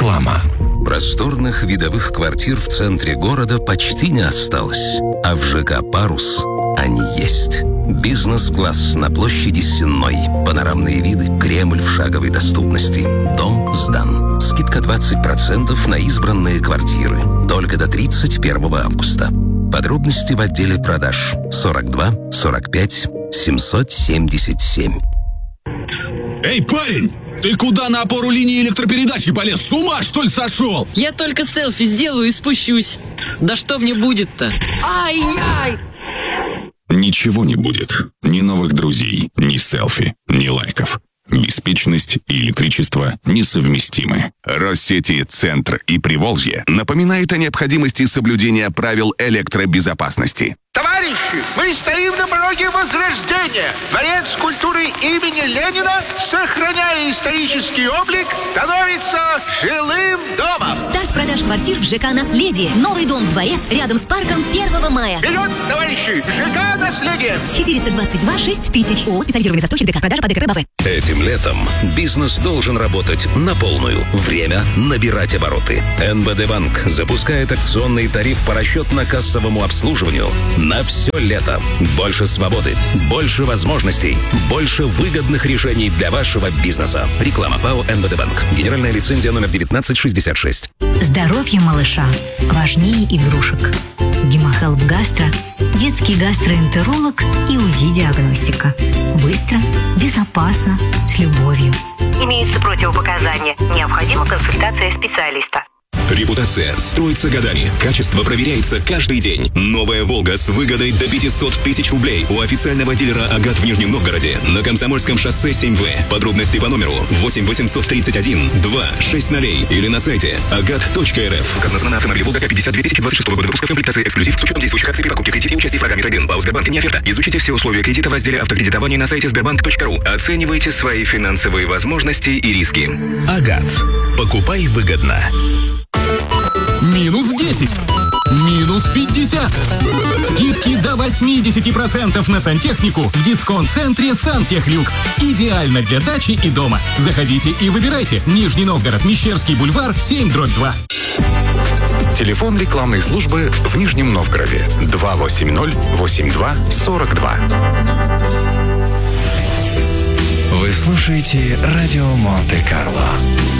Реклама. Просторных видовых квартир в центре города почти не осталось, а в ЖК «Парус» они есть. Бизнес-класс на площади Сенной, панорамные виды, Кремль в шаговой доступности. Дом сдан. Скидка 20% на избранные квартиры. Только до 31 августа. Подробности в отделе продаж 42 45 777. Эй, парень! Ты куда на опору линии электропередачи полез? С ума, что ли, сошел? Я только селфи сделаю и спущусь. Да что мне будет-то? Ай-яй! Ничего не будет. Ни новых друзей, ни селфи, ни лайков. Беспечность и электричество несовместимы. Россети «Центр» и «Приволжье» напоминают о необходимости соблюдения правил электробезопасности. Товарищи, мы стоим на пороге Возрождения. Дворец культуры имени Ленина, сохраняя исторический облик, становится жилым домом. Старт продаж квартир в ЖК «Наследие». Новый дом-дворец рядом с парком 1 мая. Вперед, товарищи! ЖК «Наследие». 422 6000. ООО «Специализированный застройщик ДК продажа по ДКБ БАВ». Этим летом бизнес должен работать на полную. Время набирать обороты. НБД Банк запускает акционный тариф по расчетно-кассовому обслуживанию на все лето. Больше свободы, больше возможностей, больше выгодных решений для вашего бизнеса. Реклама ПАО «НБД Банк». Генеральная лицензия номер 1966. Здоровье малыша важнее игрушек. Гемохелп Гастро – детский гастроэнтеролог и УЗИ-диагностика. Быстро, безопасно, с любовью. Имеются противопоказания. Необходима консультация специалиста. Репутация строится годами. Качество проверяется каждый день. Новая «Волга» с выгодой до 500 тысяч рублей у официального дилера «Агат» в Нижнем Новгороде на Комсомольском шоссе 7В. Подробности по номеру 8 831 2 6 0 или на сайте agat.rf. Указано цена на автомобиль «Волга» 52 2026 года выпуска, комплектация «Эксклюзив» с учетом действующих акций при покупке кредита и участии в программе «Трейд-ин». ПАО «Сбербанк» не оферта. Изучите все условия кредита в разделе «Автокредитование» на сайте sberbank.ru. Оценивайте свои финансовые возможности и риски. «Агат». Покупай выгодно. Минус 10. Минус 50. Скидки до 80% на сантехнику в дисконт-центре «Сантехлюкс». Идеально для дачи и дома. Заходите и выбирайте. Нижний Новгород, Мещерский бульвар, 7/2. Телефон рекламной службы в Нижнем Новгороде 280-82-42. Вы слушаете радио Монте-Карло.